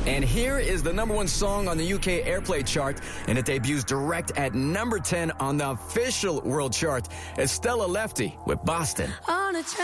And here is the #1 song on the UK Airplay chart, and it debuts direct at number 10 on the official world chart. It's Stella Lefty with Boston. On a